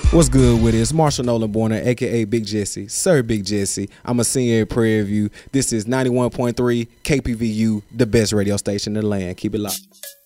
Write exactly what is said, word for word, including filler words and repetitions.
What's good with it? It's Marshall Nolan Borner, aka Big Jesse, Sir Big Jesse. I'm a senior at Prairie View. This is ninety-one point three K P V U, the best radio station in the land. Keep it locked.